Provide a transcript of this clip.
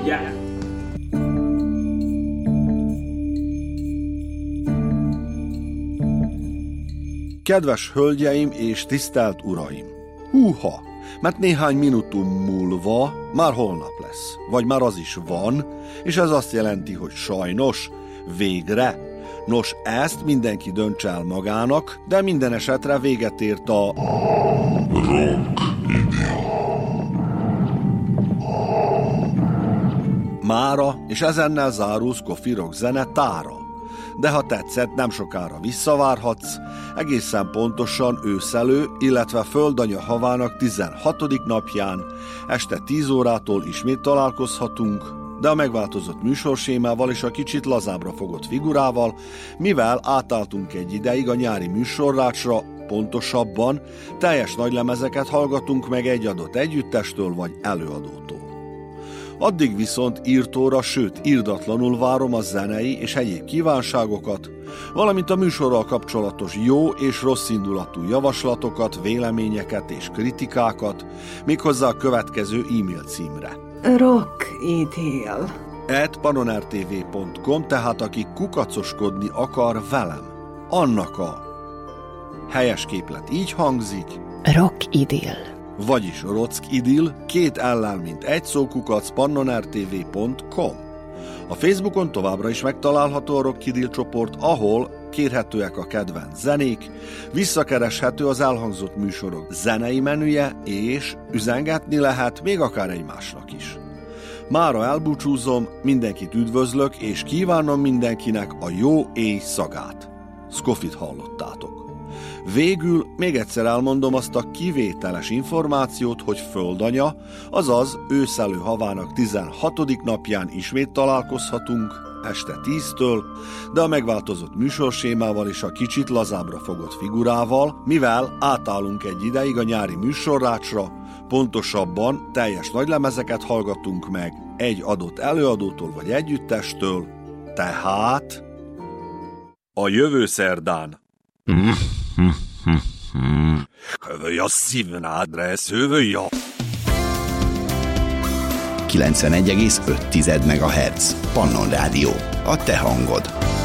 Yeah. Kedves hölgyeim és tisztelt uraim! Húha! Mert néhány minutum múlva már holnap lesz. Vagy már az is van, és ez azt jelenti, hogy sajnos, végre. Nos, ezt mindenki döntse el magának, de minden esetre véget ért a... mára, és ezennel zárul Scoffy Rock zene tára. De ha tetszett, nem sokára visszavárhatsz, egészen pontosan őszelő, illetve földanya havának 16. napján, este 10 órától ismét találkozhatunk, de a megváltozott műsorsémával és a kicsit lazábbra fogott figurával, mivel átálltunk egy ideig a nyári műsorrácsra, pontosabban teljes nagylemezeket hallgatunk meg egy adott együttestől vagy előadótól. Addig viszont írtóra, sőt irdatlanul várom a zenei és egyéb kívánságokat, valamint a műsorral kapcsolatos jó és rossz indulatú javaslatokat, véleményeket és kritikákat, méghozzá a következő e-mail címre. rockideal@panonertv.com, tehát aki kukacoskodni akar velem. Annak a helyes képlet így hangzik. Rockideal. Vagyis Rockideal, 2 L-lel, mint egy szókukac, panonertv.com. A Facebookon továbbra is megtalálható a Rockideal csoport, ahol kérhetőek a kedvenc zenék, visszakereshető az elhangzott műsorok zenei menüje, és üzengetni lehet még akár egymásnak is. Mára elbúcsúzom, mindenkit üdvözlök, és kívánom mindenkinek a jó éj szagát. Scoffyt hallottátok. Végül még egyszer elmondom azt a kivételes információt, hogy földanya, azaz őszelő havának 16. napján ismét találkozhatunk, este 10-től, de a megváltozott műsorsémával és a kicsit lazábbra fogott figurával, mivel átállunk egy ideig a nyári műsorrácsra, pontosabban teljes nagylemezeket hallgatunk meg egy adott előadótól vagy együttestől, tehát a jövő szerdán. Hövöja szívnádre, szövöja! 91,5 MHz. Pannon Rádió. A te hangod.